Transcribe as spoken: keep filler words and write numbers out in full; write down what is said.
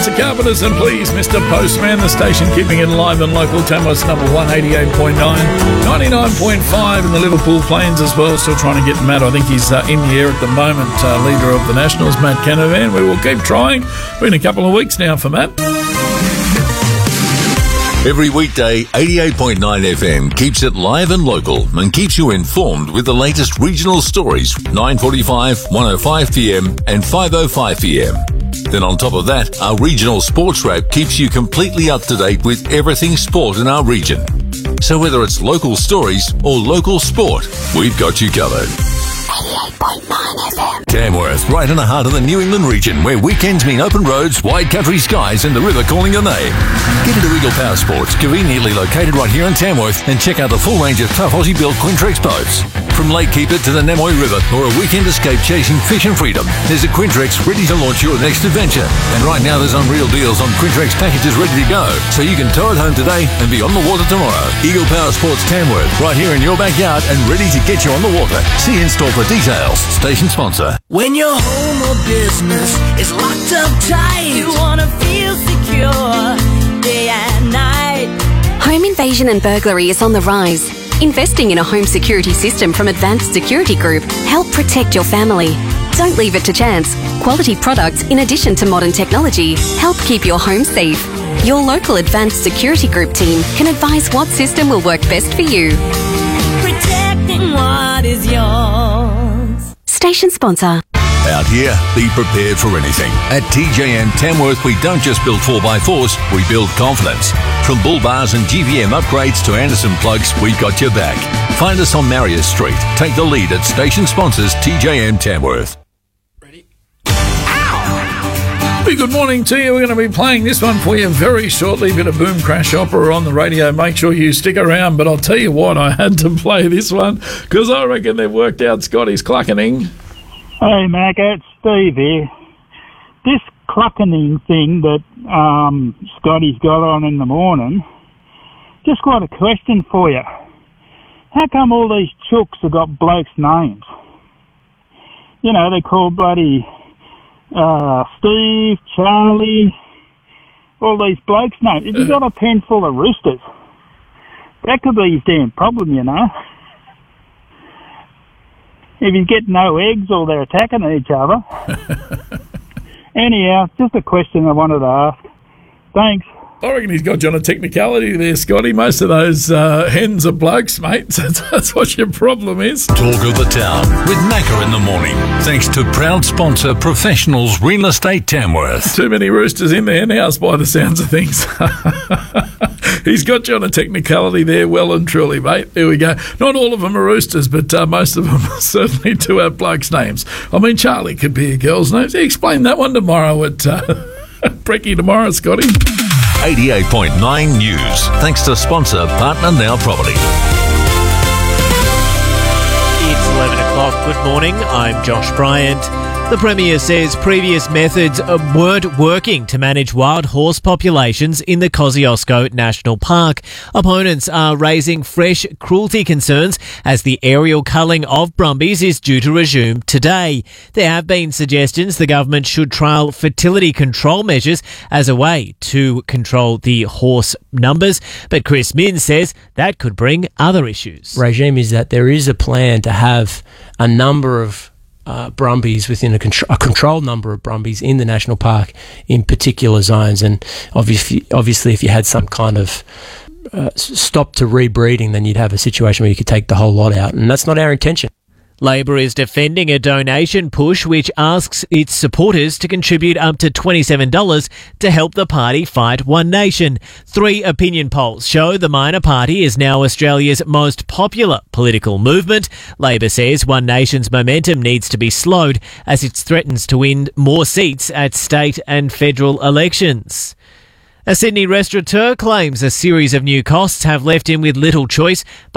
Mister Carpenters, and please, Mister Postman, the station keeping it live and local. Tamworth's number one, eighty-eight point nine, ninety-nine point five in the Liverpool Plains as well. Still trying to get Matt. I think he's uh, in the air at the moment. Uh, leader of the Nationals, Matt Canavan. We will keep trying. Been a couple of weeks now for Matt. Every weekday, eighty-eight point nine F M keeps it live and local and keeps you informed with the latest regional stories, nine forty-five, one oh five p m and five oh five p m. Then on top of that, our regional sports wrap keeps you completely up to date with everything sport in our region. So whether it's local stories or local sport, we've got you covered. eighty-eight point nine F M. Tamworth, right in the heart of the New England region, where weekends mean open roads, wide country skies and the river calling your name. Get into Eagle Power Sports, conveniently located right here in Tamworth, and check out the full range of tough Aussie-built Quintrex boats. From Lake Keeper to the Namoi River or a weekend escape chasing fish and freedom, there's a Quintrex ready to launch your next adventure. And right now there's unreal deals on Quintrex packages ready to go, so you can tow it home today and be on the water tomorrow. Eagle Power Sports Tamworth, right here in your backyard and ready to get you on the water. See in-store for details. Station sponsor. When your home or business is locked up tight, you wanna feel secure day and night. Home invasion and burglary is on the rise. Investing in a home security system from Advanced Security Group help protect your family. Don't leave it to chance. Quality products, in addition to modern technology, help keep your home safe. Your local Advanced Security Group team can advise what system will work best for you. Protecting what is yours. Station sponsor. Out here, be prepared for anything. At T J M Tamworth, we don't just build four by fours, we build confidence. From bull bars and G V M upgrades to Anderson plugs, we got your back. Find us on Marius Street. Take the lead at station sponsors T J M Tamworth. Ready? Good morning to you. We're going to be playing this one for you very shortly. A bit of Boom Crash Opera on the radio. Make sure you stick around. But I'll tell you what, I had to play this one because I reckon they've worked out Scotty's cluckening. Hey, Mac, it's Steve here. This cluckening thing that um, Scotty's got on in the morning, just got a question for you. How come all these chooks have got blokes' names? You know, they call bloody uh, Steve, Charlie, all these blokes' names. If you've got a pen full of roosters, that could be his damn problem, you know. If he's getting no eggs or they're attacking each other. Anyhow, just a question I wanted to ask. Thanks. I reckon he's got you on a technicality there, Scotty. Most of those uh, hens are blokes, mate. That's, that's what your problem is. Talk of the town with Macca in the morning. Thanks to proud sponsor Professionals Real Estate Tamworth. Too many roosters in there now, by the sounds of things. He's got you on a technicality there, well and truly, mate. There we go. Not all of them are roosters, but uh, most of them certainly do have blokes' names. I mean, Charlie could be a girl's name. So explain that one tomorrow at uh, Brekkie tomorrow, Scotty. eighty-eight point nine News. Thanks to sponsor Partner Now Property. It's eleven o'clock. Good morning. I'm Josh Bryant. The Premier says previous methods weren't working to manage wild horse populations in the Kosciuszko National Park. Opponents are raising fresh cruelty concerns as the aerial culling of brumbies is due to resume today. There have been suggestions the government should trial fertility control measures as a way to control the horse numbers, but Chris Minns says that could bring other issues. Regime is that there is a plan to have a number of Uh, brumbies within a, contr- a controlled number of brumbies in the national park in particular zones, and obviously, obviously if you had some kind of uh, stop to rebreeding, then you'd have a situation where you could take the whole lot out, and that's not our intention. Labor is defending a donation push which asks its supporters to contribute up to twenty-seven dollars to help the party fight One Nation. Three opinion polls show the minor party is now Australia's most popular political movement. Labor says One Nation's momentum needs to be slowed as it threatens to win more seats at state and federal elections. A Sydney restaurateur claims a series of new costs have left him with little choice